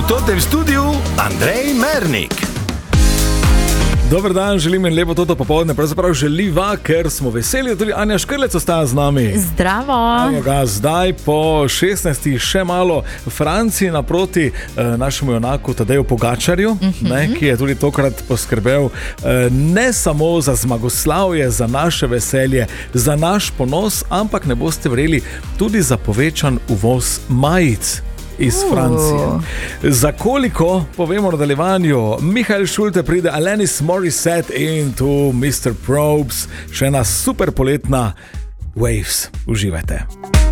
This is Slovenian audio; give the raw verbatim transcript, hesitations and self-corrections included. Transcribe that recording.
totem studiu Andrej Mernik. Dober dan, želim in lepo toto popoldne, pravzaprav želiva, ker smo veseli, da tudi Anja Škrlec ostaja z nami. Zdravo. Ga, zdaj po šestnajstih še malo v Franciji naproti eh, našemu junaku Tadeju Pogačarju, mm-hmm. ne, ki je tudi tokrat poskrbel eh, ne samo za zmagoslavje, za naše veselje, za naš ponos, ampak ne boste verjeli, tudi za povečan uvoz majic iz Francije. Uh. Za koliko, povemo v nadaljevanju. Mihael Schulte pride, Alanis Morissette in tu mister Probes, še ena super poletna Waves. Uživajte.